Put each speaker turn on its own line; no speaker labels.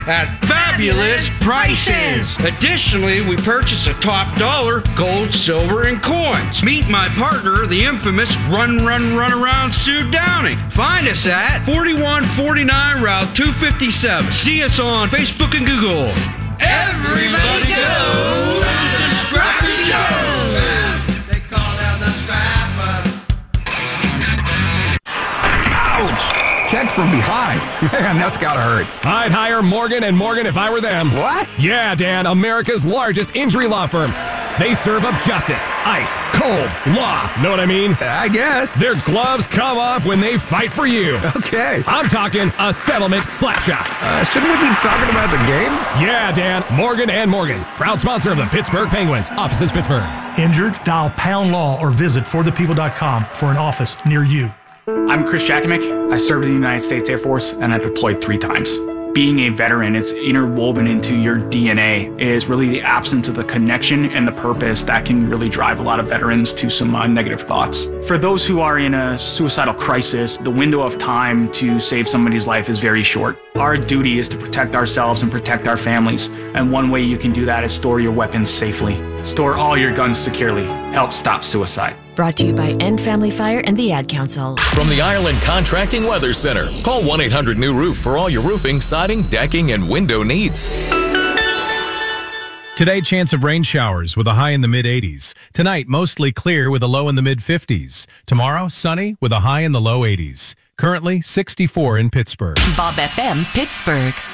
at fabulous prices. Additionally, we purchase a top dollar, gold, silver, and coins. Meet my partner, the infamous Run Around Sue Downing. Find us at 4149 Route 257. See us on Facebook and Google. Everybody goes to Scrappy Joe's. They call out the Scrapper.
Ouch! Checked from behind. Man, that's gotta hurt.
I'd hire Morgan & Morgan if I were them.
What?
Yeah, Dan, America's largest injury law firm. They serve up justice, ice, cold, law. Know what I mean?
I guess.
Their gloves come off when they fight for you.
Okay.
I'm talking a settlement slap shot.
Shouldn't we be talking about the game?
Yeah, Dan, Morgan & Morgan. Proud sponsor of the Pittsburgh Penguins. Offices Pittsburgh.
Injured? Dial pound law or visit forthepeople.com for an office near you.
I'm Chris Jakimick. I served in the United States Air Force and I deployed 3 times. Being a veteran, it's interwoven into your DNA, is really the absence of the connection and the purpose that can really drive a lot of veterans to some negative thoughts. For those who are in a suicidal crisis, the window of time to save somebody's life is very short. Our duty is to protect ourselves and protect our families, and one way you can do that is store your weapons safely. Store all your guns securely. Help stop suicide.
Brought to you by End Family Fire and the Ad Council.
From the Ireland Contracting Weather Center, call 1-800-NEW-ROOF for all your roofing, siding, decking, and window needs.
Today, chance of rain showers with a high in the mid-80s. Tonight, mostly clear with a low in the mid-50s. Tomorrow, sunny with a high in the low 80s. Currently, 64 in Pittsburgh.
Bob FM, Pittsburgh.